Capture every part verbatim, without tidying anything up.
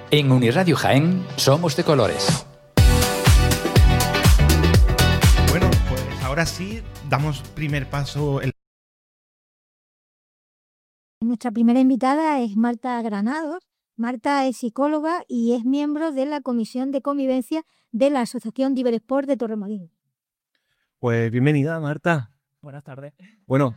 En Uniradio Jaén somos de colores. Bueno, pues ahora sí, damos primer paso. El... Nuestra primera invitada es Marta Granados. Marta es psicóloga y es miembro de la Comisión de Convivencia de la Asociación Diversport de Torremolinos. Pues bienvenida, Marta. Buenas tardes. Bueno,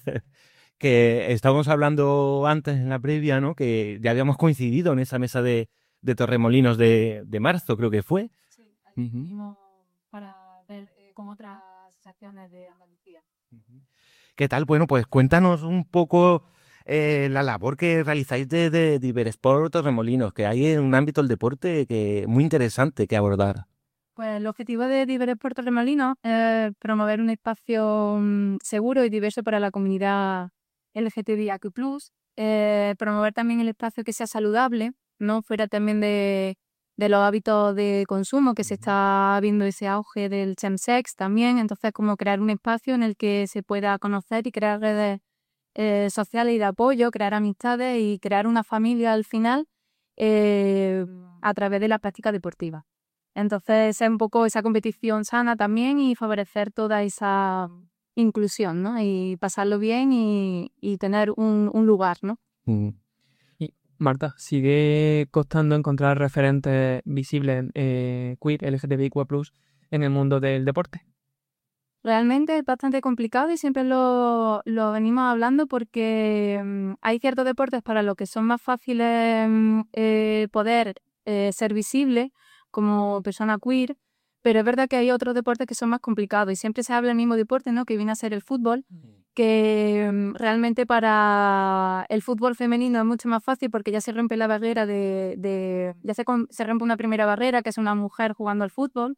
que estábamos hablando antes en la previa, ¿no? Que ya habíamos coincidido en esa mesa de, de Torremolinos de, de marzo, creo que fue. Sí, ahí estuvimos uh-huh. para ver eh, con otras asociaciones de Andalucía. Uh-huh. ¿Qué tal? Bueno, pues cuéntanos un poco eh, la labor que realizáis de, de Diversport Torremolinos, que hay en un ámbito del deporte que muy interesante que abordar. Pues el objetivo de Diversport Torremolinos es promover un espacio um, seguro y diverso para la comunidad L G T B I Q plus, eh, promover también el espacio que sea saludable, ¿no? Fuera también de, de los hábitos de consumo, que se está viendo ese auge del chemsex también, entonces como crear un espacio en el que se pueda conocer y crear redes eh, sociales y de apoyo, crear amistades y crear una familia al final eh, a través de la práctica deportiva. Entonces es un poco esa competición sana también y favorecer toda esa inclusión, ¿no? Y pasarlo bien y, y tener un, un lugar, ¿no? Mm. Y Marta, ¿sigue costando encontrar referentes visibles eh, queer, L G T B I Q plus en el mundo del deporte? Realmente es bastante complicado y siempre lo, lo venimos hablando porque um, hay ciertos deportes para los que son más fáciles um, eh, poder eh, ser visibles como persona queer, pero es verdad que hay otros deportes que son más complicados y siempre se habla del mismo deporte, ¿no? Que viene a ser el fútbol, que um, realmente para el fútbol femenino es mucho más fácil porque ya se rompe la barrera de, de ya se, se rompe una primera barrera que es una mujer jugando al fútbol.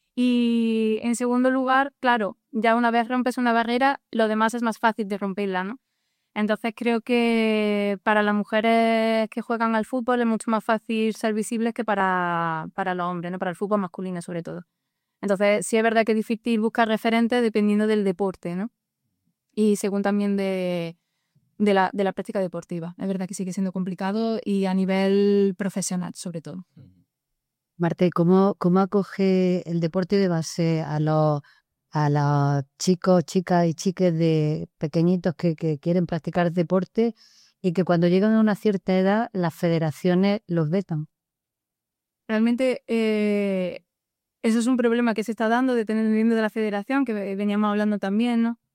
Y en segundo lugar, claro, ya una vez rompes una barrera, lo demás es más fácil de romperla, ¿no? Entonces creo que para las mujeres que juegan al fútbol es mucho más fácil ser visibles que para, para los hombres, ¿no? Para el fútbol masculino sobre todo. Entonces sí es verdad que es difícil buscar referentes dependiendo del deporte, ¿no? Y según también de, de, la, de la práctica deportiva. Es verdad que sigue siendo complicado y a nivel profesional sobre todo. Marte, ¿cómo, cómo acoge el deporte de base a los, a los chicos, chicas y chiques de pequeñitos que, que quieren practicar deporte y que cuando llegan a una cierta edad las federaciones los vetan? Realmente eh, eso es un problema que se está dando dependiendo de la federación, que veníamos hablando también, ¿no?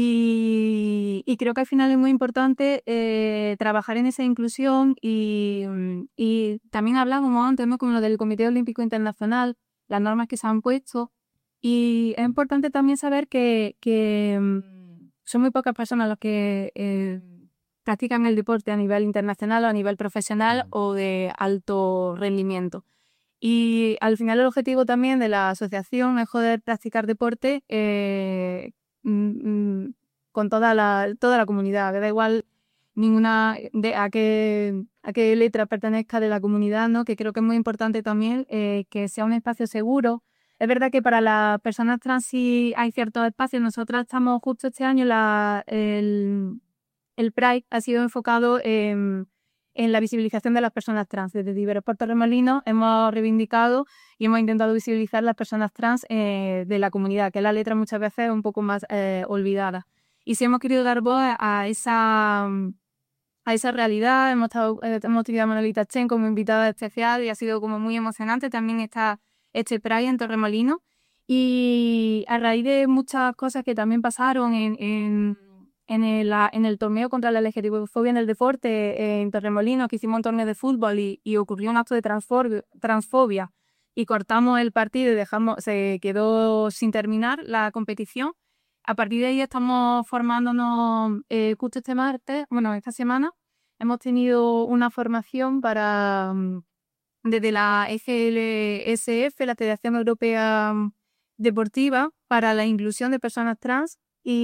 Y, y creo que al final es muy importante eh, trabajar en esa inclusión y, y también hablábamos antes, ¿no? Como lo del Comité Olímpico Internacional, las normas que se han puesto. Y es importante también saber que, que um, son muy pocas personas las que eh, practican el deporte a nivel internacional o a nivel profesional mm. o de alto rendimiento. Y al final el objetivo también de la asociación es poder practicar deporte eh, con toda la, toda la comunidad, que da igual ninguna de, a, qué, a qué letra pertenezca de la comunidad, ¿no? Que creo que es muy importante también eh, que sea un espacio seguro. Es verdad que para las personas trans sí hay ciertos espacios. Nosotras estamos justo este año, la, el, el Pride ha sido enfocado en, en la visibilización de las personas trans. Desde Diversport Torremolinos hemos reivindicado y hemos intentado visibilizar las personas trans eh, de la comunidad, que es la letra muchas veces un poco más eh, olvidada. Y sí hemos querido dar voz a esa, a esa realidad. Hemos, estado, hemos tenido a Manolita Chen como invitada especial y ha sido como muy emocionante también esta, este Pride en Torremolinos. Y a raíz de muchas cosas que también pasaron en, en, en, el, en el torneo contra la L G T B fobia en el deporte en Torremolinos, que hicimos un torneo de fútbol y, y ocurrió un acto de transfobia, transfobia y cortamos el partido y dejamos, se quedó sin terminar la competición. A partir de ahí estamos formándonos eh, justo este martes, bueno, esta semana, hemos tenido una formación para desde la F L S F, la Federación Europea Deportiva, para la inclusión de personas trans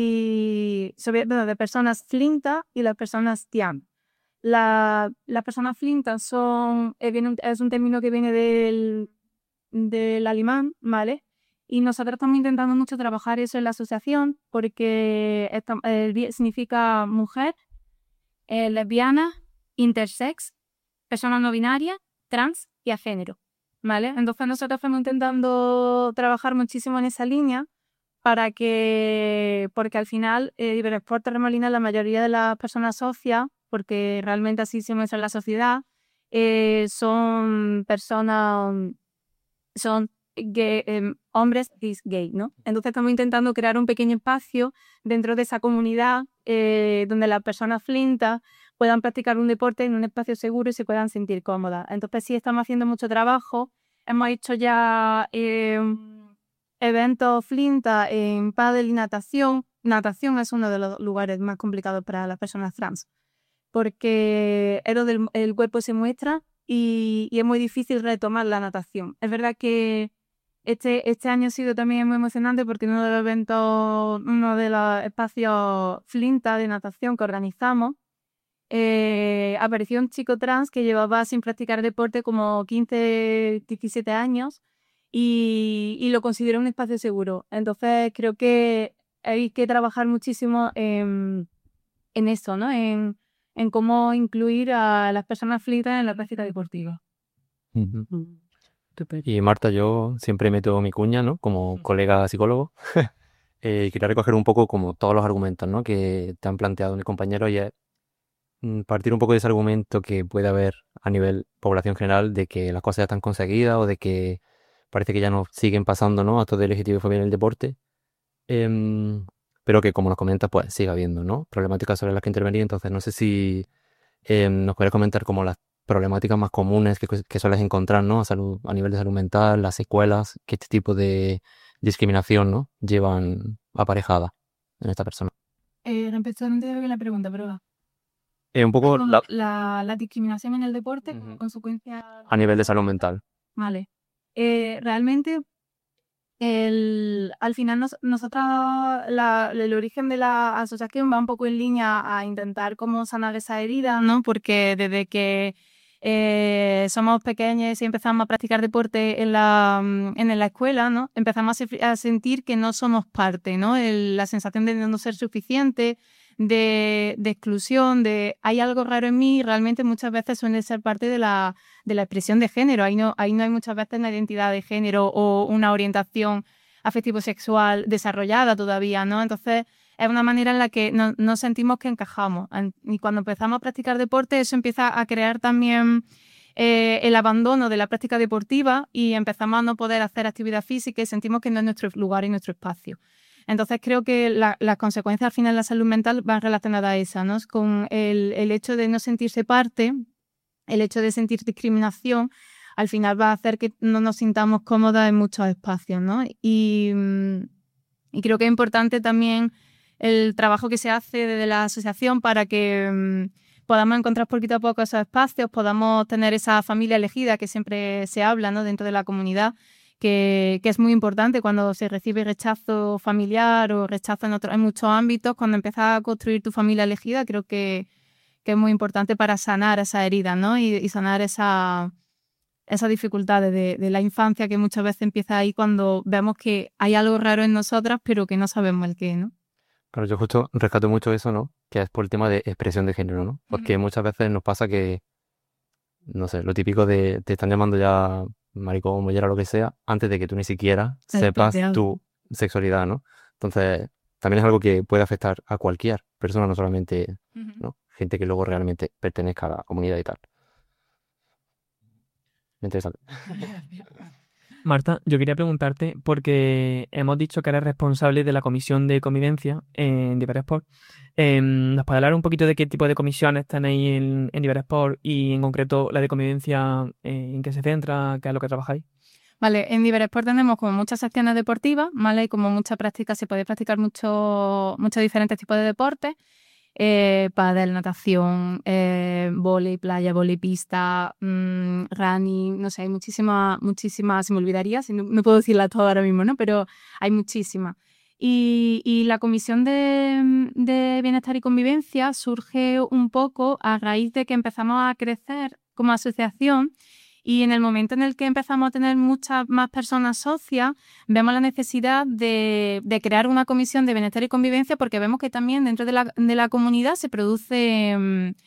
y sobre, bueno, de personas flinta y las personas tiam. La, las personas flintas son, eh, viene, es un término que viene del, del alemán, ¿vale? Y nosotros estamos intentando mucho trabajar eso en la asociación porque esta, eh, significa mujer, eh, lesbiana, intersex, persona no binaria, trans y a género, ¿vale? Entonces nosotros estamos intentando trabajar muchísimo en esa línea para que, porque al final eh, Iberesport Torremolinos, la mayoría de las personas socias, porque realmente así se muestra en la sociedad, eh, son personas, son gay, eh, hombres cis gay, ¿no? Entonces estamos intentando crear un pequeño espacio dentro de esa comunidad eh, donde las personas flintas puedan practicar un deporte en un espacio seguro y se puedan sentir cómodas. Entonces sí estamos haciendo mucho trabajo. Hemos hecho ya eh, eventos flintas en pádel y natación. Natación es uno de los lugares más complicados para las personas trans, porque es donde el, el cuerpo se muestra y, y es muy difícil retomar la natación. Es verdad que este, este año ha sido también muy emocionante porque uno de los eventos, uno de los espacios flinta de natación que organizamos, eh, apareció un chico trans que llevaba sin practicar deporte como quince, diecisiete años y, y lo consideró un espacio seguro. Entonces creo que hay que trabajar muchísimo en, en eso, ¿no? En, en cómo incluir a las personas flintas en la práctica deportiva. Ujú. Mm. Y Marta, yo siempre meto mi cuña, ¿no? Como colega psicólogo. eh, quería recoger un poco como todos los argumentos, ¿no? Que te han planteado mis compañeros y es mm, partir un poco de ese argumento que puede haber a nivel población general de que las cosas ya están conseguidas o de que parece que ya no siguen pasando, ¿no? Actos de L G T B fobia en el deporte. Em, pero que como nos comentas, pues sigue habiendo, ¿no? Problemáticas sobre las que intervenir. Entonces, no sé si em, nos podrías comentar como las problemáticas más comunes que, que sueles encontrar, ¿no? A, salud, a nivel de salud mental, las secuelas que este tipo de discriminación, ¿no? Llevan aparejada en esta persona. Eh, respecto, no entiendo bien la pregunta, pero Eh, un poco la- la, la discriminación en el deporte Ujú. como consecuencia a nivel de salud mental. Vale. Eh, realmente, el, al final, nos, nosotros, la- el origen de la asociación va un poco en línea a intentar cómo sanar esa herida, ¿no? Porque desde que eh, somos pequeños y empezamos a practicar deporte en la, mm, en la escuela, ¿no? Empezamos a, se- a sentir que no somos parte, ¿no? El- la sensación de no ser suficiente, de, de exclusión, de hay algo raro en mí, y realmente muchas veces suele ser parte de la de la expresión de género. Ahí no, ahí no hay muchas veces una identidad de género o una orientación afectivo-sexual desarrollada todavía, ¿no? Entonces, es una manera en la que no, no sentimos que encajamos. Y cuando empezamos a practicar deporte, eso empieza a crear también eh, el abandono de la práctica deportiva y empezamos a no poder hacer actividad física y sentimos que no es nuestro lugar y nuestro espacio. Entonces creo que la, las consecuencias al final de la salud mental van relacionadas a esa, ¿no? Con el, el hecho de no sentirse parte, el hecho de sentir discriminación, al final va a hacer que no nos sintamos cómodas en muchos espacios, ¿no? Y, y creo que es importante también el trabajo que se hace desde la asociación para que um, podamos encontrar poquito a poco esos espacios, podamos tener esa familia elegida que siempre se habla, ¿no? Dentro de la comunidad, que, que es muy importante cuando se recibe rechazo familiar o rechazo en, otro, en muchos ámbitos. Cuando empiezas a construir tu familia elegida, creo que que es muy importante para sanar esa herida, ¿no? Y, y sanar esa, esas dificultades de, de la infancia que muchas veces empieza ahí cuando vemos que hay algo raro en nosotras, pero que no sabemos el qué, ¿no? Claro, yo justo rescato mucho eso, ¿no? Que es por el tema de expresión de género, ¿no? Porque muchas veces nos pasa que, no sé, lo típico de te están llamando ya maricón, mollera, lo que sea, antes de que tú ni siquiera Has sepas planteado. tu sexualidad, ¿no? Entonces, también es algo que puede afectar a cualquier persona, no solamente, ¿no? Gente que luego realmente pertenezca a la comunidad y tal. Interesante. Marta, yo quería preguntarte, porque hemos dicho que eres responsable de la comisión de convivencia en Diversport. Eh, ¿Nos puedes hablar un poquito de qué tipo de comisiones tenéis en, en Diversport y en concreto la de convivencia, eh, en qué se centra, qué es lo que trabajáis? Vale, en Diversport tenemos como muchas secciones deportivas, ¿vale? Y como mucha práctica, se puede practicar mucho, muchos diferentes tipos de deportes. Eh, pádel, natación, eh, vóley, playa, vóley, pista, mmm, running, no sé, hay muchísimas, muchísimas, se me olvidaría, si no, no puedo decirlas todas ahora mismo, ¿no? Pero hay muchísimas. Y, y la Comisión de, de Bienestar y Convivencia surge un poco a raíz de que empezamos a crecer como asociación. Y en el momento en el que empezamos a tener muchas más personas socias, vemos la necesidad de, de crear una comisión de bienestar y convivencia porque vemos que también dentro de la, de la comunidad se produce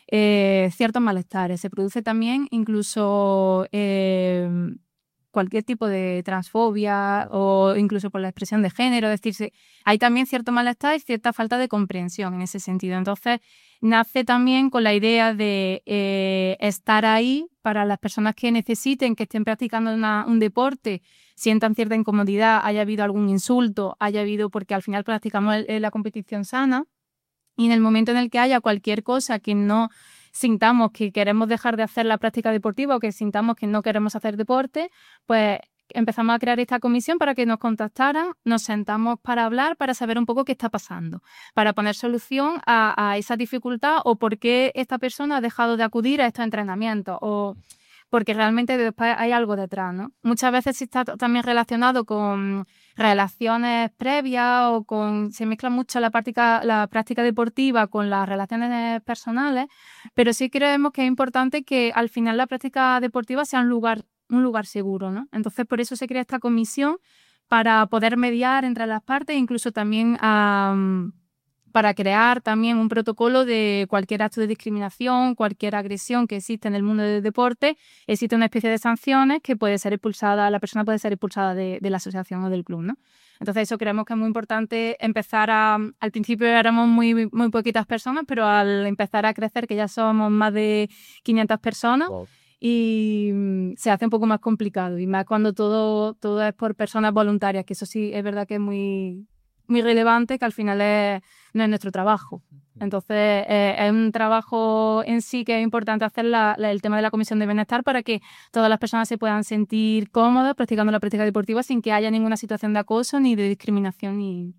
eh, ciertos malestares. Se produce también incluso eh, cualquier tipo de transfobia o incluso por la expresión de género. Es decir, hay también cierto malestar y cierta falta de comprensión en ese sentido. Entonces, nace también con la idea de eh, estar ahí para las personas que necesiten, que estén practicando una, un deporte, sientan cierta incomodidad, haya habido algún insulto, haya habido, porque al final practicamos el, el, la competición sana, y en el momento en el que haya cualquier cosa que no sintamos que queremos dejar de hacer la práctica deportiva o que sintamos que no queremos hacer deporte, pues empezamos a crear esta comisión para que nos contactaran, nos sentamos para hablar, para saber un poco qué está pasando, para poner solución a, a esa dificultad o por qué esta persona ha dejado de acudir a estos entrenamientos o porque realmente después hay algo detrás, ¿no? Muchas veces sí está también relacionado con relaciones previas o con... Se mezcla mucho la práctica, la práctica deportiva con las relaciones personales, pero sí creemos que es importante que al final la práctica deportiva sea un lugar, un lugar seguro, ¿no? Entonces, por eso se crea esta comisión para poder mediar entre las partes, incluso también um, para crear también un protocolo de cualquier acto de discriminación, cualquier agresión que existe en el mundo del deporte, existe una especie de sanciones que puede ser expulsada, la persona puede ser expulsada de, de la asociación o del club, ¿no? Entonces eso creemos que es muy importante empezar a... Al principio éramos muy, muy poquitas personas, pero al empezar a crecer, que ya somos más de quinientas personas, wow. Y se hace un poco más complicado, y más cuando todo, todo es por personas voluntarias, que eso sí es verdad que es muy... muy relevante, que al final es, no es nuestro trabajo. Entonces, eh, es un trabajo en sí que es importante hacer la, la, el tema de la comisión de bienestar para que todas las personas se puedan sentir cómodas practicando la práctica deportiva sin que haya ninguna situación de acoso, ni de discriminación, ni,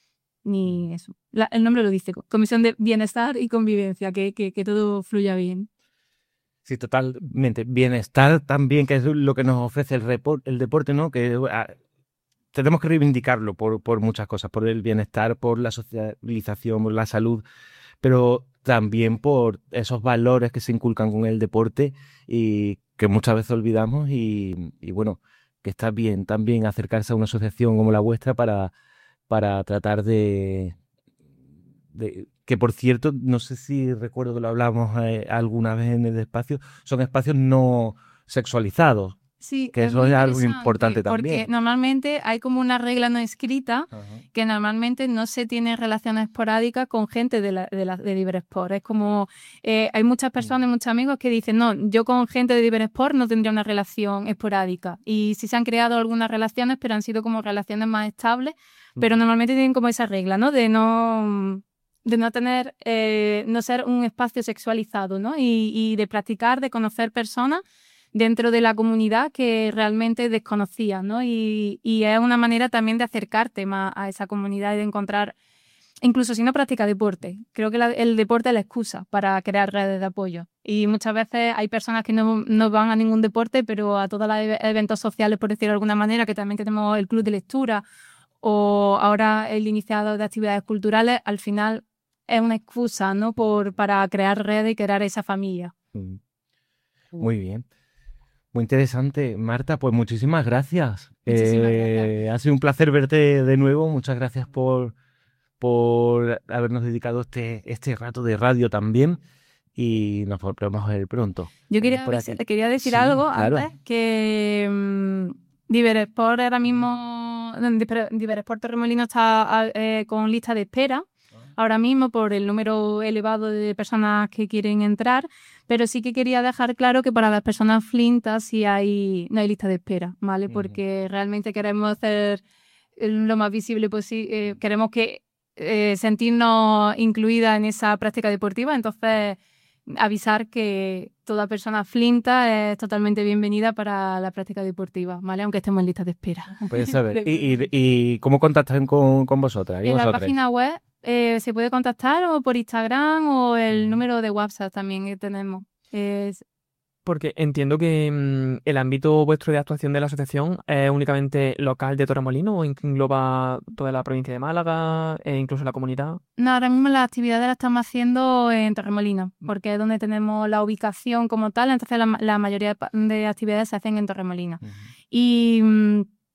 ni eso. La, el nombre lo dice, Comisión de Bienestar y Convivencia, que, que, que todo fluya bien. Sí, totalmente. Bienestar también, que es lo que nos ofrece el, report, el deporte, ¿no? Que... A, tenemos que reivindicarlo por, por muchas cosas, por el bienestar, por la socialización, por la salud, pero también por esos valores que se inculcan con el deporte y que muchas veces olvidamos y, y bueno, que está bien también acercarse a una asociación como la vuestra para, para tratar de, de... Que por cierto, no sé si recuerdo que lo hablamos eh, alguna vez en el espacio, son espacios no sexualizados. Sí, que eso es algo importante también. Porque normalmente hay como una regla no escrita, uh-huh. que normalmente no se tiene relaciones esporádicas con gente de, la, de, la, de Diversport. Es como, eh, hay muchas personas, uh-huh. muchos amigos que dicen, no, yo con gente de Diversport no tendría una relación esporádica. Y sí se han creado algunas relaciones, pero han sido como relaciones más estables, uh-huh. pero normalmente tienen como esa regla, ¿no? De no... de no tener, eh, no ser un espacio sexualizado, ¿no? Y, y de practicar, de conocer personas dentro de la comunidad que realmente desconocías, ¿no? Y, y es una manera también de acercarte más a esa comunidad y de encontrar, incluso si no practicas deporte, creo que la, el deporte es la excusa para crear redes de apoyo. Y muchas veces hay personas que no, no van a ningún deporte, pero a todos los eventos sociales, por decirlo de alguna manera, que también tenemos el club de lectura o ahora el iniciado de actividades culturales, al final es una excusa, ¿no? Por, para crear redes y crear esa familia. Muy bien. Muy interesante, Marta, pues muchísimas gracias. Muchísimas eh, gracias. Ha sido un placer verte de nuevo, muchas gracias por, por habernos dedicado este, este rato de radio también y nos volvemos a ver pronto. Yo quería, quería decir sí, algo claro. antes, que um, Diversport ahora mismo, Diversport Torremolinos está eh, con lista de espera, ahora mismo por el número elevado de personas que quieren entrar, pero sí que quería dejar claro que para las personas flintas sí hay, no hay lista de espera, ¿vale? Porque uh-huh. realmente queremos hacer lo más visible posible, eh, queremos que eh, sentirnos incluidas en esa práctica deportiva, entonces avisar que toda persona flinta es totalmente bienvenida para la práctica deportiva, ¿vale? Aunque estemos en lista de espera. Pues saber. ¿Y, y, ¿Y cómo contactan con, con vosotras? En vosotras? la página web eh, se puede contactar o por Instagram o el número de WhatsApp también que tenemos. Es... Porque entiendo que mmm, el ámbito vuestro de actuación de la asociación es únicamente local de Torremolinos o engloba toda la provincia de Málaga e incluso la comunidad. No, ahora mismo las actividades las estamos haciendo en Torremolinos, porque es donde tenemos la ubicación como tal, entonces la, la mayoría de actividades se hacen en Torremolinos. Uh-huh. Y,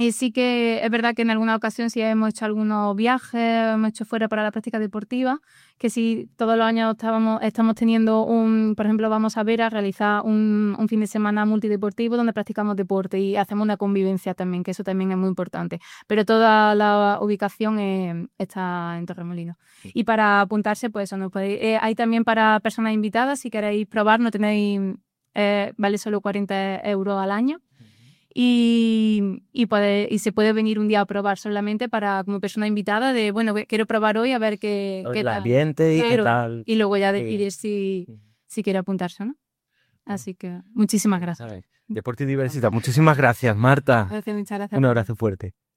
Y sí que es verdad que en alguna ocasión sí hemos hecho algunos viajes, hemos hecho fuera para la práctica deportiva, que sí todos los años estábamos, estamos teniendo un, por ejemplo, vamos a ver a realizar un, un fin de semana multideportivo donde practicamos deporte y hacemos una convivencia también, que eso también es muy importante. Pero toda la ubicación eh, está en Torremolinos. Y para apuntarse, pues eso, no podéis, eh, hay también para personas invitadas, si queréis probar, no tenéis, eh, vale solo cuarenta euros al año. Y, y, puede, y se puede venir un día a probar solamente para como persona invitada de, bueno, quiero probar hoy a ver qué, qué El tal. ambiente y Pero, qué tal. y luego ya decidir si, si quiere apuntarse o no. Así que muchísimas gracias. Deporte y diversidad. Muchísimas gracias, Marta. Gracias, muchas gracias. Un abrazo fuerte.